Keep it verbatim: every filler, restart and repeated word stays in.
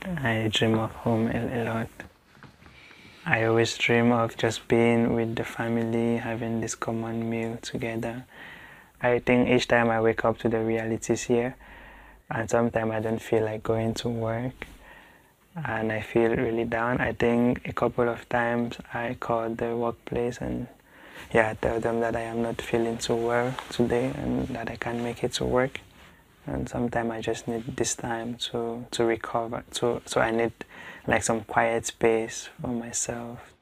I dream of home a, a lot. I always dream of just being with the family, having this common meal together. I think each time I wake up to the realities here, and sometimes I don't feel like going to work, and I feel really down. I think a couple of times I called the workplace and yeah, tell them that I am not feeling too well today and that I can't make it to work. And sometimes I just need this time to to recover. So so I need like some quiet space for myself